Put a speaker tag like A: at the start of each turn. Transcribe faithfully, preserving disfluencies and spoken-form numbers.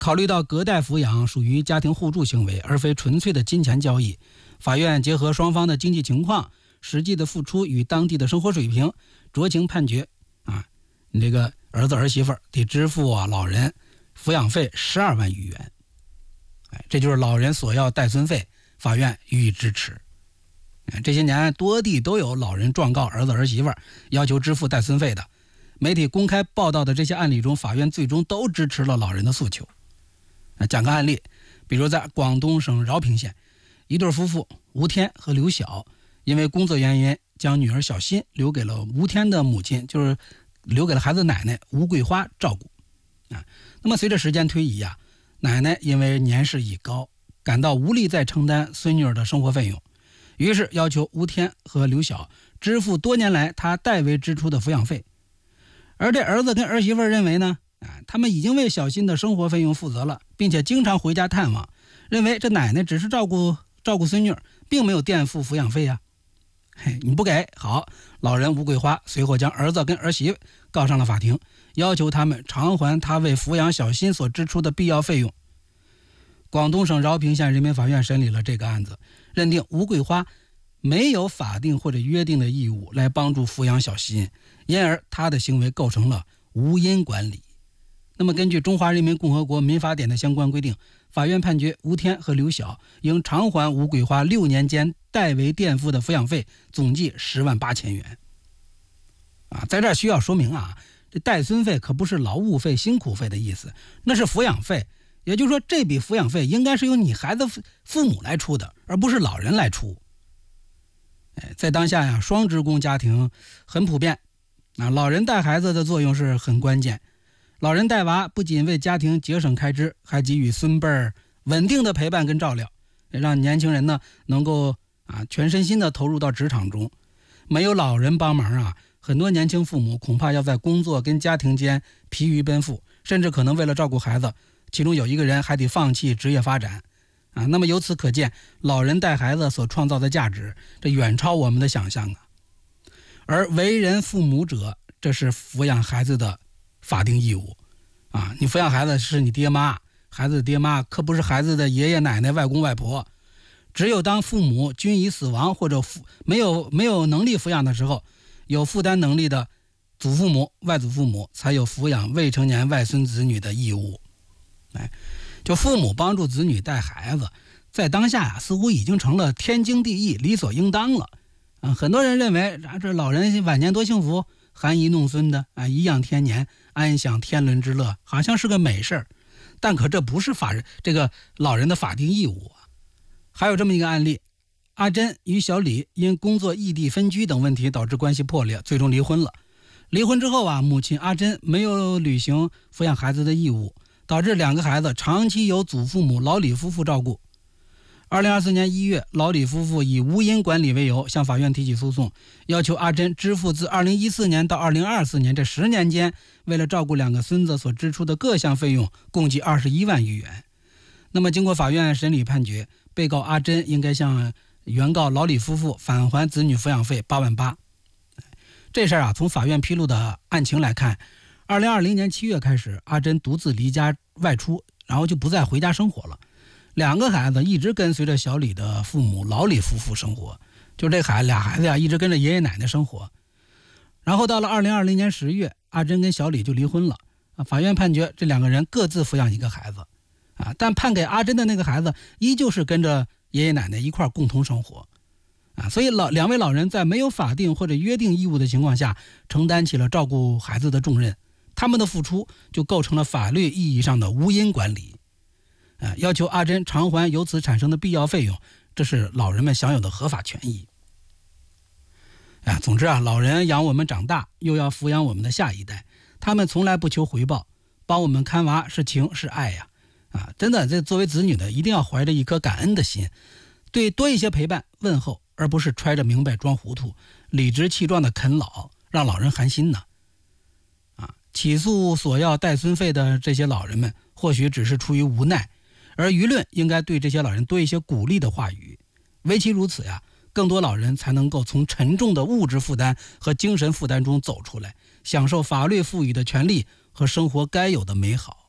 A: 考虑到隔代抚养属于家庭互助行为，而非纯粹的金钱交易，法院结合双方的经济情况、实际的付出与当地的生活水平，酌情判决啊，你这个儿子儿媳妇得支付啊老人抚养费十二万余元。哎，这就是老人索要带孙费，法院予以支持。这些年多地都有老人状告儿子儿媳妇要求支付带孙费的，媒体公开报道的这些案例中，法院最终都支持了老人的诉求。讲个案例，比如在广东省饶平县，一对夫妇吴天和刘晓因为工作原因将女儿小新留给了吴天的母亲，就是留给了孩子奶奶吴桂花照顾啊。那么随着时间推移啊，奶奶因为年事已高，感到无力再承担孙女儿的生活费用，于是要求吴天和刘晓支付多年来他代为支出的抚养费。而这儿子跟儿媳妇认为呢，啊，他们已经为小新的生活费用负责了，并且经常回家探望，认为这奶奶只是照顾照顾孙女，并没有垫付抚养费啊。嘿，你不给好，老人吴桂花随后将儿子跟儿媳告上了法庭，要求他们偿还他为抚养小新所支出的必要费用。广东省饶平县人民法院审理了这个案子，认定吴桂花没有法定或者约定的义务来帮助抚养小新，因而他的行为构成了无因管理。那么根据中华人民共和国民法典的相关规定，法院判决吴天和刘晓应偿还吴桂花六年间代为垫付的抚养费，总计十万八千元。啊，在这儿需要说明啊，这带孙费可不是劳务费、辛苦费的意思，那是抚养费。也就是说，这笔抚养费应该是由你孩子父母来出的，而不是老人来出。哎，在当下呀，双职工家庭很普遍，啊，老人带孩子的作用是很关键。老人带娃不仅为家庭节省开支，还给予孙辈儿稳定的陪伴跟照料，让年轻人呢能够啊全身心的投入到职场中。没有老人帮忙啊，很多年轻父母恐怕要在工作跟家庭间疲于奔赴，甚至可能为了照顾孩子，其中有一个人还得放弃职业发展啊。那么由此可见，老人带孩子所创造的价值，这远超我们的想象啊。而为人父母者，这是抚养孩子的法定义务啊！你抚养孩子是你爹妈，孩子的爹妈可不是孩子的爷爷奶奶、外公外婆。只有当父母均已死亡或者没有没有能力抚养的时候，有负担能力的祖父母、外祖父母才有抚养未成年外孙子女的义务。哎，就父母帮助子女带孩子，在当下呀、啊，似乎已经成了天经地义、理所应当了。啊，很多人认为啊，这老人晚年多幸福，含饴弄孙的啊，颐养天年，安享天伦之乐，好像是个美事儿。但可这不是法人这个老人的法定义务啊。还有这么一个案例，阿珍与小李因工作异地分居等问题导致关系破裂，最终离婚了。离婚之后啊，母亲阿珍没有履行抚养孩子的义务，导致两个孩子长期由祖父母老李夫妇照顾。二零二四年一月，老李夫妇以无因管理为由向法院提起诉讼，要求阿珍支付自二零一四年到二零二四年这十年间为了照顾两个孙子所支出的各项费用，共计二十一万余元。那么经过法院审理判决，被告阿珍应该向原告老李夫妇返还子女抚养费八万八。这事儿啊，从法院披露的案情来看，二零二零年七月开始，阿珍独自离家外出，然后就不再回家生活了。两个孩子一直跟随着小李的父母老李夫妇生活，就这孩俩孩子呀，一直跟着爷爷奶奶生活。然后到了二零二零年十月，阿珍跟小李就离婚了。法院判决这两个人各自抚养一个孩子，啊，但判给阿珍的那个孩子依旧是跟着爷爷奶奶一块共同生活，啊，所以老两位老人在没有法定或者约定义务的情况下，承担起了照顾孩子的重任，他们的付出就构成了法律意义上的无因管理。呃，要求阿珍偿还由此产生的必要费用，这是老人们享有的合法权益。啊，总之啊，老人养我们长大，又要抚养我们的下一代，他们从来不求回报，帮我们看娃是情是爱呀。啊，真的，这作为子女的一定要怀着一颗感恩的心，对多一些陪伴问候，而不是揣着明白装糊涂，理直气壮的啃老，让老人寒心呢。啊，起诉索要带孙费的这些老人们，或许只是出于无奈。而舆论应该对这些老人多一些鼓励的话语，唯其如此呀，更多老人才能够从沉重的物质负担和精神负担中走出来，享受法律赋予的权利和生活该有的美好。